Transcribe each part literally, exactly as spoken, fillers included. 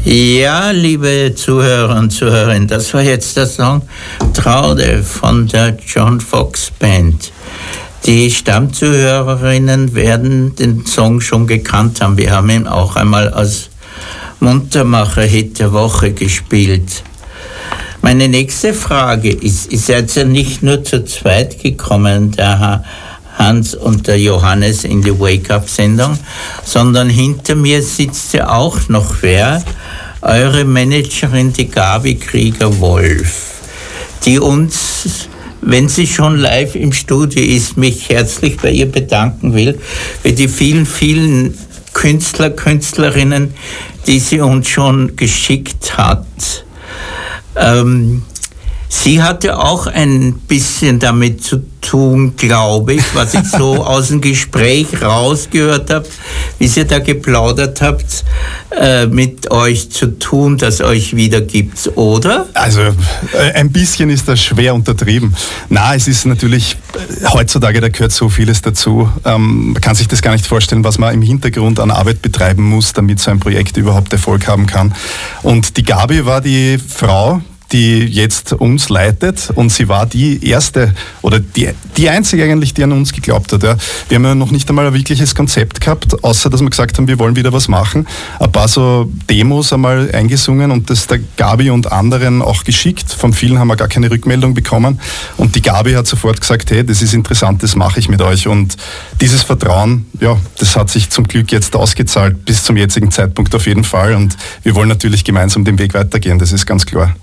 Ja, liebe Zuhörer und Zuhörerinnen, das war jetzt der Song Traude von der John Fox Band. Die Stammzuhörerinnen werden den Song schon gekannt haben. Wir haben ihn auch einmal als Muntermacher-Hit der Woche gespielt. Meine nächste Frage ist, ihr seid ja nicht nur zu zweit gekommen, der Hans und der Johannes in die Wake-Up-Sendung, sondern hinter mir sitzt ja auch noch wer, eure Managerin, die Gabi Krieger-Wolf, die uns, wenn sie schon live im Studio ist, mich herzlich bei ihr bedanken will, für die vielen, vielen Künstler, Künstlerinnen, die sie uns schon geschickt hat. Ähm, sie hatte auch ein bisschen damit zu tun, glaube ich, was ich so aus dem Gespräch rausgehört habe, wie ihr da geplaudert habt, äh, mit euch zu tun, dass euch wieder gibt, oder? Also äh, ein bisschen ist das schwer untertrieben. Na, es ist natürlich, heutzutage, da gehört so vieles dazu. Ähm, man kann sich das gar nicht vorstellen, was man im Hintergrund an Arbeit betreiben muss, damit so ein Projekt überhaupt Erfolg haben kann. Und die Gabi war die Frau, die jetzt uns leitet, und sie war die erste oder die, die einzige eigentlich, die an uns geglaubt hat. Ja. Wir haben ja noch nicht einmal ein wirkliches Konzept gehabt, außer dass wir gesagt haben, wir wollen wieder was machen. Ein paar so Demos einmal eingesungen und das der Gabi und anderen auch geschickt. Von vielen haben wir gar keine Rückmeldung bekommen und die Gabi hat sofort gesagt, hey, das ist interessant, das mache ich mit euch. Und dieses Vertrauen, ja, das hat sich zum Glück jetzt ausgezahlt, bis zum jetzigen Zeitpunkt auf jeden Fall, und wir wollen natürlich gemeinsam den Weg weitergehen, das ist ganz klar.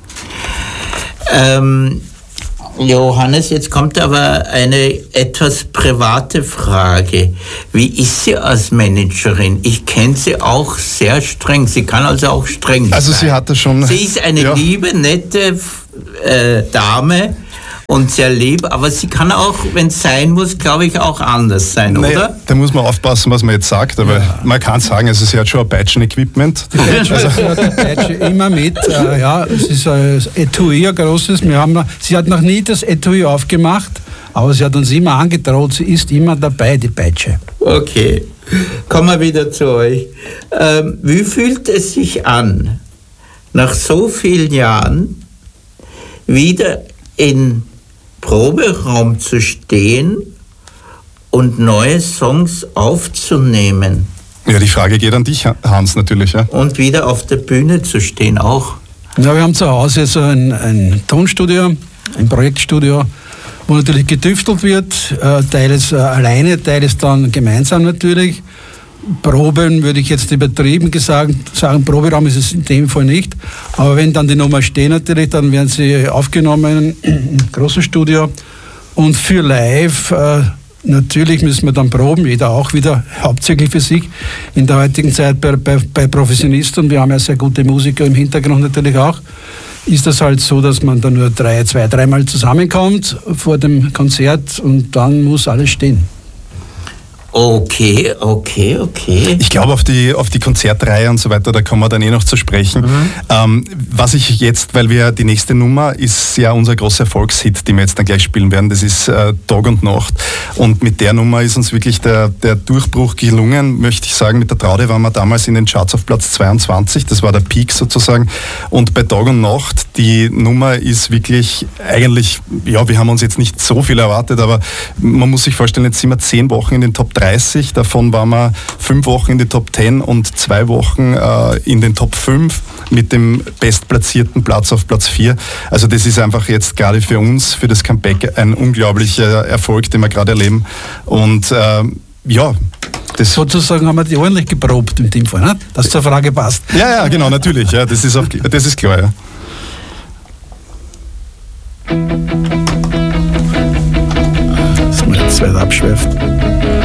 Ähm, Johannes, jetzt kommt aber eine etwas private Frage. Wie ist sie als Managerin? Ich kenne sie auch sehr streng. Sie kann also auch streng sein. Also sie hatte schon... Sie ist eine ja. liebe, nette äh, Dame und sehr lieb, aber sie kann auch, wenn es sein muss, glaube ich, auch anders sein, naja, oder? Da muss man aufpassen, was man jetzt sagt, aber ja. man kann sagen, also sie hat schon ein Peitschen-Equipment. Die Peitsche, also. Sie hat die Peitsche immer mit, äh, ja, es ist ein Etui, ein großes. Wir haben, sie hat noch nie das Etui aufgemacht, aber sie hat uns immer angedroht, sie ist immer dabei, die Peitsche. Okay, kommen wir wieder zu euch. Ähm, wie fühlt es sich an, nach so vielen Jahren wieder in Proberaum zu stehen und neue Songs aufzunehmen? Ja, die Frage geht an dich, Hans, natürlich. Ja. Und wieder auf der Bühne zu stehen auch. Ja, wir haben zu Hause so ein, ein Tonstudio, ein Projektstudio, wo natürlich getüftelt wird, äh, teils äh, alleine, teils dann gemeinsam natürlich. Proben würde ich jetzt übertrieben gesagt sagen, Proberaum ist es in dem Fall nicht. Aber wenn dann die Nummer stehen natürlich, dann werden sie aufgenommen im großen Studio. Und für live, äh, natürlich müssen wir dann proben, jeder auch wieder hauptsächlich für sich. In der heutigen Zeit bei, bei, bei Professionisten, wir haben ja sehr gute Musiker im Hintergrund natürlich auch, ist das halt so, dass man dann nur drei, zwei, dreimal zusammenkommt vor dem Konzert und dann muss alles stehen. Okay, okay, okay. Ich glaube, auf die, auf die Konzertreihe und so weiter, da kommen wir dann eh noch zu sprechen. Mhm. Ähm, was ich jetzt, weil wir die nächste Nummer ist ja unser großer Erfolgshit, den wir jetzt dann gleich spielen werden, das ist äh, Tag und Nacht. Und mit der Nummer ist uns wirklich der, der Durchbruch gelungen, möchte ich sagen. Mit der Traude waren wir damals in den Charts auf Platz zweiundzwanzig, das war der Peak sozusagen. Und bei Tag und Nacht, die Nummer ist wirklich eigentlich, ja, wir haben uns jetzt nicht so viel erwartet, aber man muss sich vorstellen, jetzt sind wir zehn Wochen in den Top dreißig, davon waren wir fünf Wochen in den Top zehn und zwei Wochen äh, in den Top fünf mit dem bestplatzierten Platz auf Platz vier. Also das ist einfach jetzt gerade für uns, für das Comeback, ein unglaublicher Erfolg, den wir gerade erleben. Und äh, ja, das sozusagen haben wir die ordentlich geprobt in dem Fall, ne? Dass zur Frage passt. Ja, ja, genau, natürlich. Ja, das ist, auf, das ist klar, ja. Dass man jetzt weiter abschweift.